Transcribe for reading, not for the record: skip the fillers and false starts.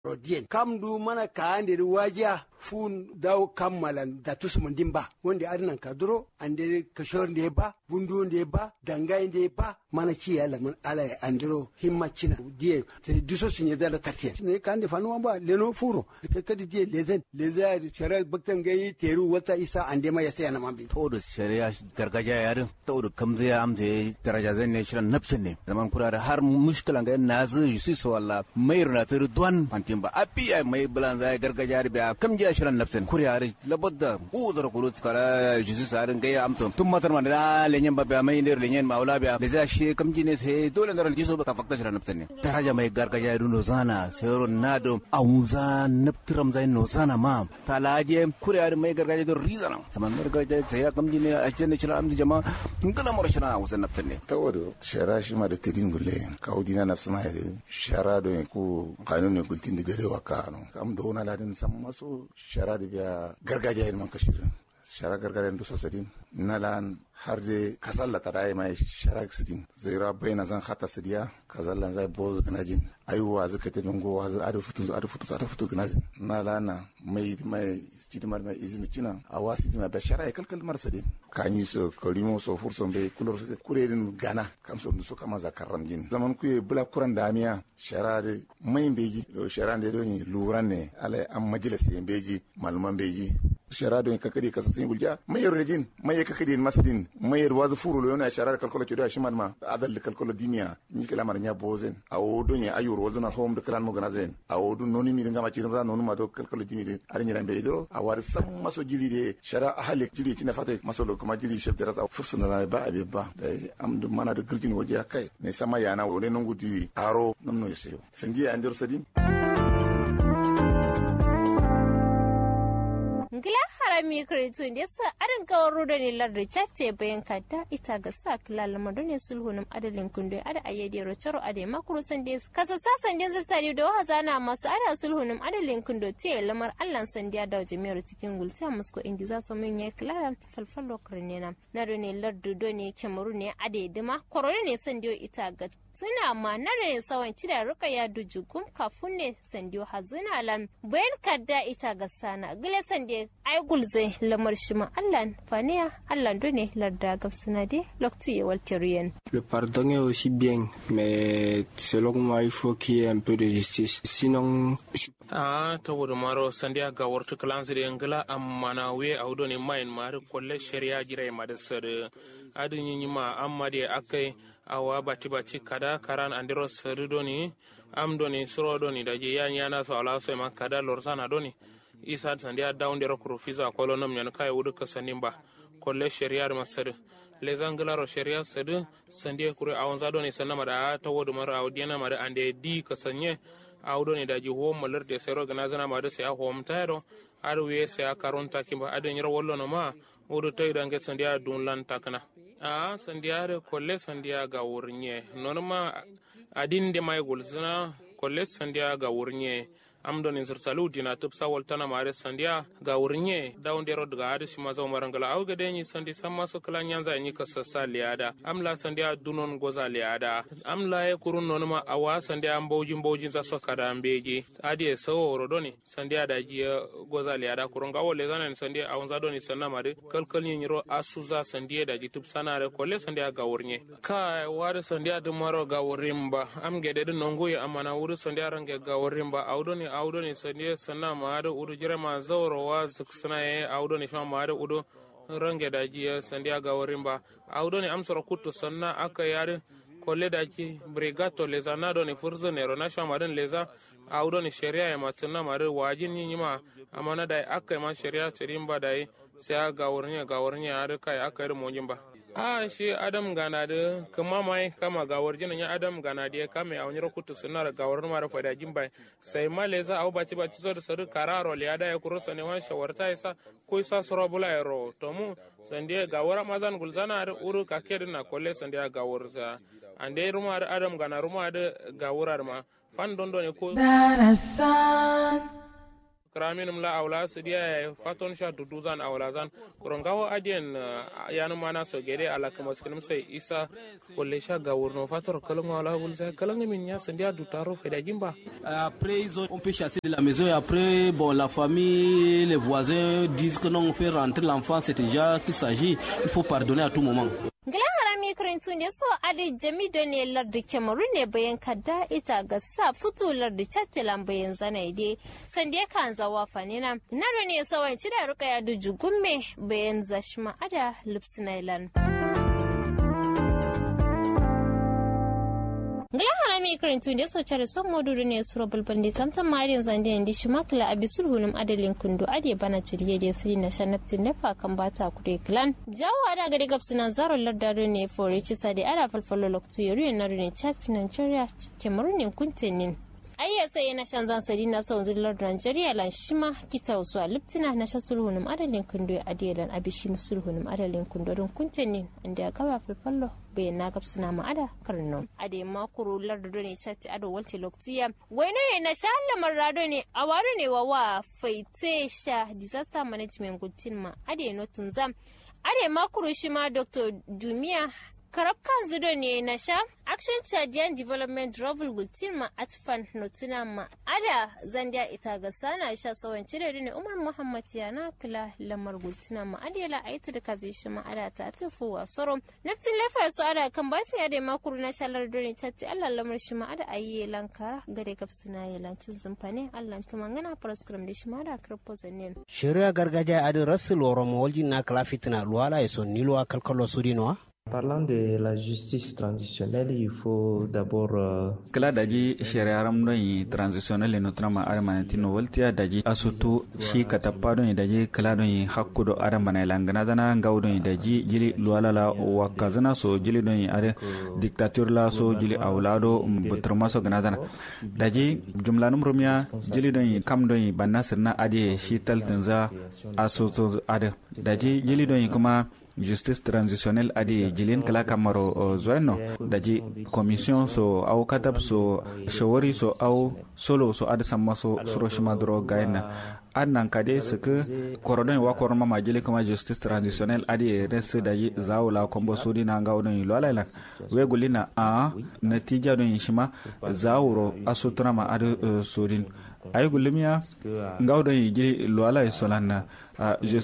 rodien kam du mana ka ande wajiya fun daw kammalan da tusmun dimba wanda arnan kaduro ande kashor de ba bundu de ba dangai de ba mana ci yala man ala andiro himmacina die te duso sunye dala tartiya ne kande fanu ba leno furo kadi die lezen shara baktan gayi teru wata isa ande ma yasa yana mambi to da shari'a gargajiya yarin to da kamze ya amje daraja zan ne shirin nafsin ne zaman kura da har mushkilan ga nazu yusi so walla mai runa ta duwan fantin ba abi mai bulan zai gargajiya ba kamje shirin nafsin kuriyari labadda uzur kulut kala yusi sarin ga amto tun matar man da lenyen ba mai ne lenyen maula ba da za shi kamji ne sai dole da ranji so ba ka fakta shirin nafsin ne daraja mai gargajiya duno zana sayro nado auza naftiram zai no zana ma talaje kuriyari mai gargajiya do rizana zaman gargajiya sai kamji ne a cikin shirin amji jama'a tun kala mura shirin wasan nafsin ne tawado shara shi ma da tidin gulle kaudina nafsina ya shara do ku kanun kultin da dare waka no kam do na ladin san maso shara da biya gargajiya man kashirin shara gargajiya do sosadin nalan har de kasalla tarai mai shara sidin zaira baina zan khata sidiya kazallan zai boz ganajin ayuwa zakate dungo wa adu futu ganajin nalana mai cidimar mai izini cina a wasi dima da shara ya kalkal marsadin kanyi so kolimo so furson be kulor kuredin gana kam so so kama zakaram gin zaman kuye bula kuran damiya shara de mai beji do shara de do ni luran ne ala am majlis en beji malman beji shara do kakadi kasasin gulja mai rejin mai kakadi masadin mai wazu furu lo yana shara kalkolo cedo shiman ma adal kalkolo dimiya ni kala mar nya bozen awo do ni ayur wazuna hom de kalan mo ganazen awo do noni mi ngama cirin ra nonu ma do kalkolo dimi de ari ni rambe do awar sam maso jili de shara ahli jili tina fata maso lo kuma jili chef de rata fursuna na ba abi ba dai am do mana de girgin waje akai ne sama yana wole nongu di aro nonno yeseyo sendi andir sadin ngila harami kretu ne sa arin kawaro da ne lar chatte bayan kata ita ga sa kilal madone sulhunum adalin kunde ada ayyade rochoro ade makuru sande kasa sasan din zastari da wahazana masu ada sulhunum adalin kundo te lamar Allah sandiya da jami'ar cikin gulta musko indi za su mun ya kilal falfalo krenena na ne lar do ne kemaru ne ade dima korore ne sandiyo ita ga suna ma na ne sawan cida ruka ya dujugum kafun ne sandiyo hazuna lan bayan kadda ita ga sana gile sande ai gulzai lamar shi ma Allah faniya Allah done larda gafsuna de lokti ya walterian. Le pardon est aussi bien mais selon moi il faut qu'il y ait un peu de justice sinon ta wudu maro sandiya ga wartu kalansi de ngala amma na we audo ne main mari kolle sharia jira ma da sar adin yin ma amma de akai awa bati kada karan andiro sarido ni am doni suro doni daji ya nyana so ala so ma kada lorsana doni isa sandia down ro profiza ko lonom nyan kay wudu ka sanimba kolle sharia masar les anglaro sharia sadu sandia kure awanza doni sanama da ta wudu mara awdiana mara ande di ka sanye awdo ni daji ho malar de sero ganazana ma da sai ho mtaro arwe sai karonta kimba adin ro wollo no ma wudu tay dange sandia dun lan takana sandiya da kolle sandiya ga wurnye norma adin de mai gulzina kolle sandiya ga wurnye amdo ni sirsalu dina tub sawol tana mare sandiya ga wurnye dawn de rod ga ade shima zo marangala aw ga de ni sandi samma so kala nyanza ni ka sassa liada amla sandiya dunon goza liada amla e kurun nonma awa sandiya mbojin za so kada ambeji ade so rodoni sandiya da ji goza liada kurun ga wole zanan sandiya awon za doni sanna mare kalkal ni ro asuza sandiya da ji tub sanare kolle sandiya ga wurnye ka wada sandiya dum maro ga wurimba am gede de nongoy amana wuru sandiya range ga wurimba awdoni sandiya sanna ma da udu jirama zawrowa suksana e awdoni shama ma da udu range da ji sandiya ga wurimba awdoni amsoro kuttu sanna aka yare kolle da ki brigato leza nado ni furzo nero na shama den leza awdoni sharia ya matuna ma da wajin yin ma amana da aka ma sharia tirimba da sai ga wurnya har kai aka yi monjin ba shi adam gana da kuma mai kama gawar jinan ya adam gana da kame a wani rakutu suna da gawar mara fada jimba sai male za a baci so da sadu kararo le ada ya kuro sane wan shawarta yasa ko isa soro bula ero to mu sande gawar mazan gulzana da uru kake na kolle sande gawar za ande ruma da adam gana ruma da gawurar ma fan don ne ko raminum la awla sidiya faton sha duduzan awla zan kurongawo adien yanu mana so gede ala kamaskinum sai isa kolle sha gawurno fator kalon wala bulsa kalon min ya sandia dutaro feda jimba. Après on peut chasser de la maison et après bon la famille les voisins disent que non on fait rentrer l'enfant c'est déjà qu'il s'agit il faut pardonner à tout moment. Gila harami karantun da so adi jami da ne lardi Cameroon ne bayan kada ita ga sa fito lardi chattelan bayan zanaide sande kan zawa fanina na da ne sawan ci da ruka ya duju gumme bayan zashma ada lipsinailan. Gila harami karantun da so chare son moduru ne sura bulbande tamtam marin zande ndi shimakla abisul hunum adalin kundo ade bana ciriye da siri na shanaptin da kan bata kude clan jawo ada gari gabsina zaro lardaro ne fori ci sade ada falfalo loktu yuri na rune chat Nigeria Cameroon kuntenin ayya sai na shan zan sadi na son zullar Nigeria lan shima kita wasu aliptina na sha sulhunum adalin kundo adelan abishi sulhunum adalin kundo don kuntenin inda kawa falfalo bayan na gabsina ma ada karno ade makuru lardo ne chat ado walti loktiya wai ne na shalla marado ne awaro ne wa faite sha disaster management gutin ma ade no tunzam ade makuru shi ma Dr. Dumia karabkan zudo ne na sha action chadian development travel gutin ma atfan notina ma ada zandia ita ga sana sha sawan cire ne Umar Muhammad yana kula lamar gutina ma adela aita da kaze shi ma ada ta tafu wa soro naftin lafa su ada kan ba sai da makuru na shalar dole chatti Allah lamar shi ma ada ayi lankara gade kapsina ya lancin zumfane Allah tumangana prescribe da shi ma da karpo zanin shari'a gargajiya adin rasul oromo waljin na kala fitina luwala yaso nilo akalkalo sudino. Parlant de la justice transitionnelle, il faut d'abord kala daji shari'a ramdon transitionnelle notrama armanantino waltia daji asutu shi katapado daji kala don hakkudo armana langana zana ngawdon daji jili lualala wakazana so jili don are dictature la so jili awlado butrmaso ganazana daji jumla numrumya jili don kamdon banasirna ade shi taltinza asutu ade daji jili don kuma justice transitionnelle adi jilin kala kamaro zoeno daji commission so au katab so shawari so au solo so ad samma so suroshima dro gaina annan kade suka korodon wa koroma majili kuma justice transitionnelle adi res daji zawla kombo sudi na ngawdon lolala we gulina a natija don shima zawro asutra ma adi sudin ay gulimiya ngawdon jili lolala solana